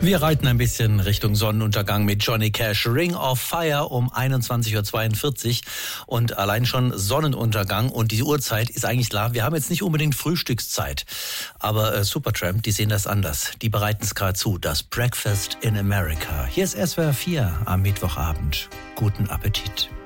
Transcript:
Wir reiten ein bisschen Richtung Sonnenuntergang mit Johnny Cash. Ring of Fire um 21.42 Uhr. Und allein schon Sonnenuntergang und die Uhrzeit ist eigentlich klar. Wir haben jetzt nicht unbedingt Frühstückszeit. Aber Supertramp, die sehen das anders. Die bereiten es gerade zu. Das Breakfast in America. Hier ist SWR 4 am Mittwochabend. Guten Appetit.